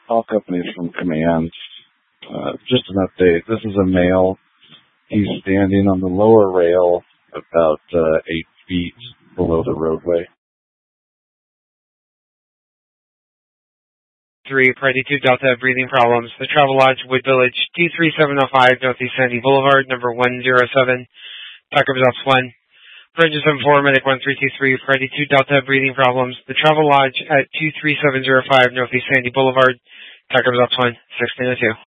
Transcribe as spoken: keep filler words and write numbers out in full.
All companies from command. Uh, just an update. This is a male. He's standing on the lower rail about uh, eight feet below the roadway. three, Priority two Delta, breathing problems. The Travelodge, Wood Village, two three seven oh five Northeast Sandy Boulevard, number one oh seven, Tucker Results one. Bridge seven four, Medic one three two three, Priority two Delta, breathing problems. The Travelodge at two three seven oh five Northeast Sandy Boulevard, Tucker Results one, sixteen oh two.